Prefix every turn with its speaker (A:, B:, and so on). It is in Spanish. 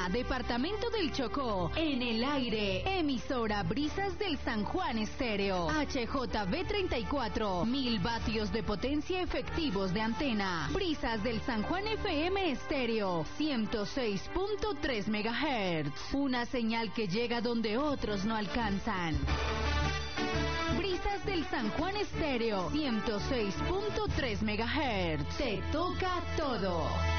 A: Bucaramanga, departamento del Chocó. En el aire, emisora Brisas del San Juan Estéreo. HJB 34, 1000 vatios de potencia efectivos de antena. Brisas del San Juan FM Estéreo, 106.3 MHz. Una señal que llega donde otros no alcanzan. Brisas del San Juan Estéreo, 106.3 MHz. Te toca todo.